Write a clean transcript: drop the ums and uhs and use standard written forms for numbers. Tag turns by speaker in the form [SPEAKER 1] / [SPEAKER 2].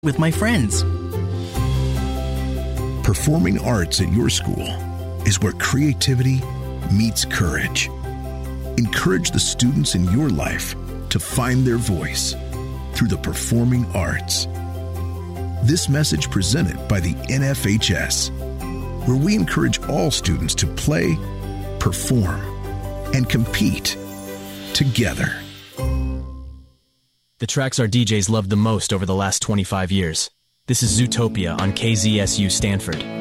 [SPEAKER 1] with my friends.
[SPEAKER 2] Performing arts at your school is where creativity meets courage. Encourage the students in your life to find their voice through the performing arts. This message presented by the NFHS, where we encourage all students to play, perform, and compete together.
[SPEAKER 3] The tracks our DJs loved the most over the last 25 years. This is Zootopia on KZSU Stanford.